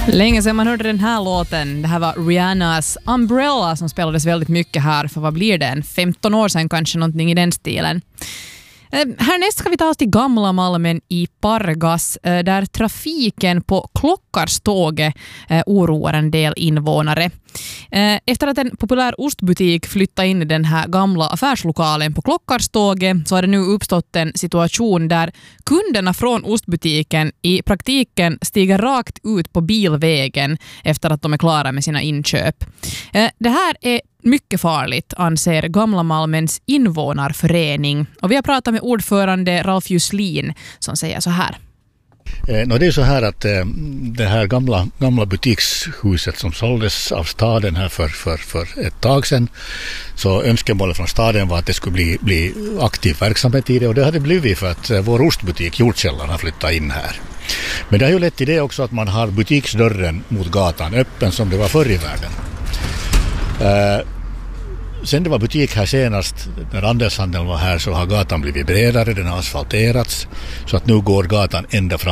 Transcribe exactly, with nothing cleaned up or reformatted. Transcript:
Länge sedan man hörde den här låten. Det här var Rihannas Umbrella som spelades väldigt mycket här för vad blir det? En femton år sedan kanske, någonting i den stilen. Eh, härnäst ska vi ta oss till Gamla Malmen i Pargas eh, där trafiken på Klockarståget eh, oroar en del invånare. Eh, efter att en populär ostbutik flyttade in i den här gamla affärslokalen på Klockarståget så har det nu uppstått en situation där kunderna från ostbutiken i praktiken stiger rakt ut på bilvägen efter att de är klara med sina inköp. Eh, det här är mycket farligt, anser Gamla Malmens invånarförening. Och vi har pratat med ordförande Ralf Juslin som säger så här. Eh, no, det är så här att eh, det här gamla, gamla butikshuset som såldes av staden här för, för, för ett tag sedan, så önskemålet från staden var att det skulle bli, bli aktiv verksamhet i det, och det hade blivit för att eh, vår ostbutik Jordkällan har flyttat in här. Men det har ju lett till det också att man har butiksdörren mot gatan öppen som det var förr i världen. Eh, Sen det var butik här senast, när Andelshandeln var här, så har gatan blivit bredare, den har asfalterats, så att nu går gatan ända fram